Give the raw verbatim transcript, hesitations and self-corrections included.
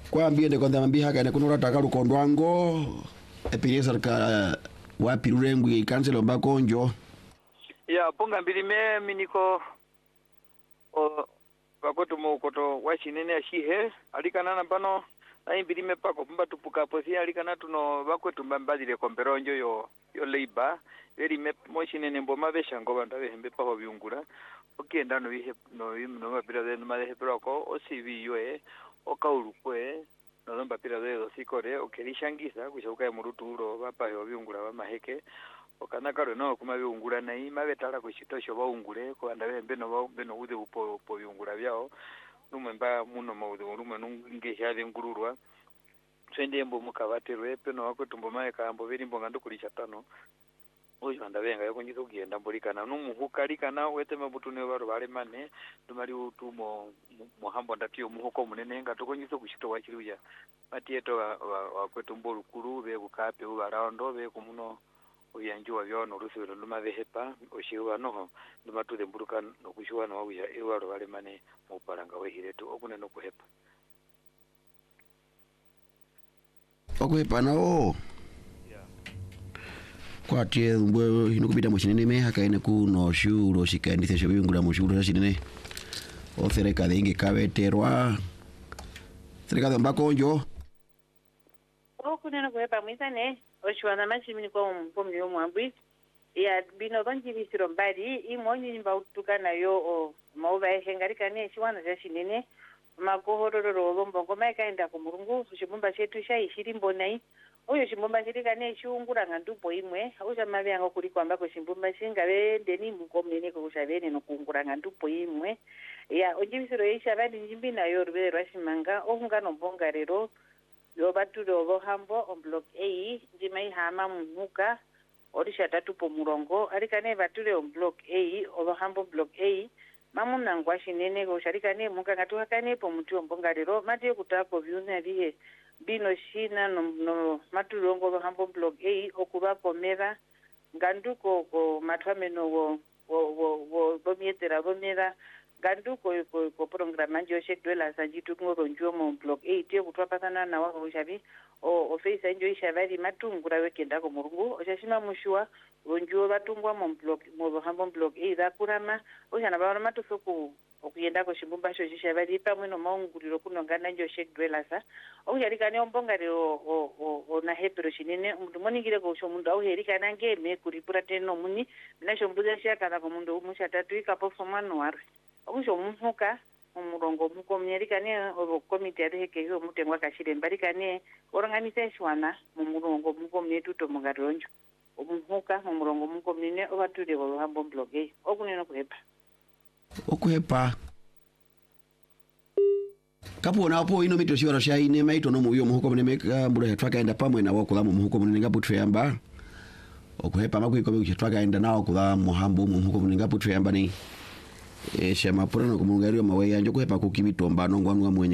kwa mbie kwanza mambia kana kunura takaru kondwango epiresa ka wapi rurengu ikanselo mbakonjo ya ponga mbili me miniko o bakoto mo koto washinene ashihe alikana na bano ai mbili me pako pumba tupuka posi alikana tuno bakwetu mbambadire komperonjo yo yo leiba eri me moshinene mboma beshango bandabe hembe pa byungura okenda no bihe no no mapira de madehe proko osibi yoe okaurukwe no domba pira de dosikore okerishangiza kushoka muruturo bapa yo byungura bamaheke okana karo no kuma byungura nayi mabetara kushitosho baungure ko bandabe hembe no beno ude upo upo byungura byao numemba muno maude rume nunge yale ngururwa twende mbo mukabaterwe peno wako tumbo mae kambo biri mbo ngando kulisha tano oyo andabenga yako nyizo kugenda mbolikana numuhukalikana wete mabutune baro bale mane dumali utumo muhambo ndatio muhoko munene nga tokonyizo kushito wachiruya matieto wakwetu mbolu kuru be bukape ubarondo be kumuno uyanjua byono rusubiro luma behepa oshiwa noho lumatude mburuka nokushuwa no wabuya ewaro bale mane muparanga wehiretu okune no kuhepa okuhepa nao kwa tie mbwe hino kubita moshinene me hakaine kuno shulo shikandise sho bingura mushulo shinene o sereka dinge kabeterwa sereka mbakonjo okune no kuhepa mwisane oshwana machimi ko mpomni yo mwambwi ya bino banji bisiro mbali imonyi mba utukana yo o mauba ehengarika ne shwana ja shinene makohororo lombo ngoma ikaenda ku murungu shibumba chetu sha ishiri mbonai oyo shimbumba shirika ne shungura ngandupo imwe usha mabyango kuli kwamba ko shimbumba shingabe ndeni mukomene ko ushabene no kungura ngandupo imwe ya onjibisiro yisha bandi njimbi na yo rube rwashimanga ohungano mbonga rero yo batulo bo hambo on block A ndimai hama muhuka orisha tatu po murongo alikane batule on block A obo hambo block A mamu nangwashi nene go sharikane muka ngatuhakane po mutu mbonga rero mate kutako vyune bihe bino shina no, no matulongo hambo block A okuba komera nganduko ko matwameno wo wo wo bomietera bomera nganduko ko ko programa njo shekdwela sanjitu ngoro njo mo block A tie kutwapatana na wako shabi o ofisa njo ishabali matungura wekenda ko murungu oshashima mushwa onjo batungwa mo block mo hambo block A da kurama oshana bana matufuku okuyenda ko shimbumba sho shishabali pamwe no maunguriro kunongana njo shekdwela sa okuyalikane ombonga rero o o o na hepero shinene umuntu moningire ko sho mundu auherikana ngeme kuripura teno muni nasho mbuza shaka ko mundu umusha tatu ikapo fomano wari okusho muhuka umurongo mukomyerikane obo komite yareke yo mutengwa kashire mbarikane oranganise shwana mu murongo mukomyetu to mugaronjo omuhuka mu murongo mukomine obatule bo hambo bloge okuneno kuhepa okuhepa kapo napo ino mito shiwara sha ine maito no muyo muhuko mune meka mbura yatwakaenda pamwe na wako lamu muhuko mune ngaputwe yamba okuhepa makwiko byo twakaenda nawo kula muhambo muhuko mune ngaputwe yamba ni e shema purano kumungariyo mawe yanjo kuhepa kukibitomba nongwa mwenye